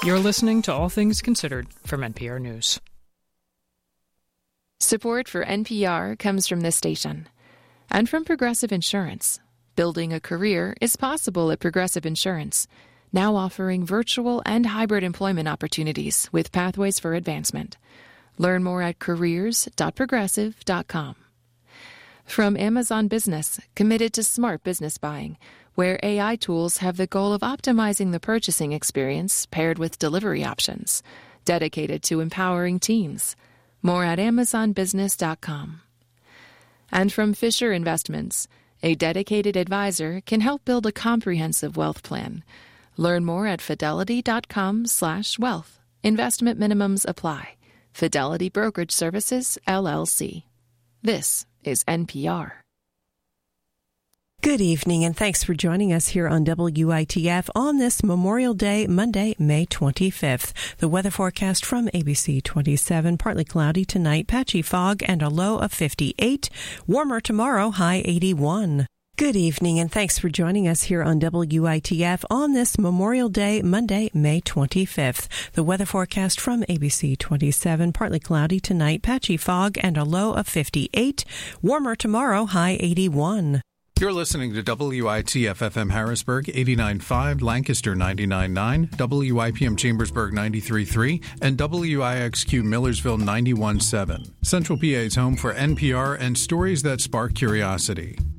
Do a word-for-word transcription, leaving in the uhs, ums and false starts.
You're listening to All Things Considered from N P R News. Support for N P R comes from this station and from Progressive Insurance. Building a career is possible at Progressive Insurance, now offering virtual and hybrid employment opportunities with pathways for advancement. Learn more at careers dot progressive dot com. From Amazon Business, committed to smart business buying, where A I tools have the goal of optimizing the purchasing experience paired with delivery options, dedicated to empowering teams. More at amazon business dot com. And from Fisher Investments, a dedicated advisor can help build a comprehensive wealth plan. Learn more at fidelity dot com slash wealth. Investment minimums apply. Fidelity Brokerage Services, L L C. This is N P R. Good evening, and thanks for joining us here on W I T F on this Memorial Day, Monday, May twenty-fifth. The weather forecast from A B C twenty-seven, partly cloudy tonight, patchy fog, and a low of fifty-eight. Warmer tomorrow, high eighty-one. Good evening, and thanks for joining us here on W I T F on this Memorial Day, Monday, May twenty-fifth. The weather forecast from A B C twenty-seven, partly cloudy tonight, patchy fog, and a low of fifty-eight. Warmer tomorrow, high eighty-one. You're listening to W I T F F M Harrisburg, eighty-nine point five, Lancaster ninety-nine point nine, W I P M Chambersburg ninety-three point three, and W I X Q Millersville ninety-one point seven. Central P A's home for N P R and stories that spark curiosity.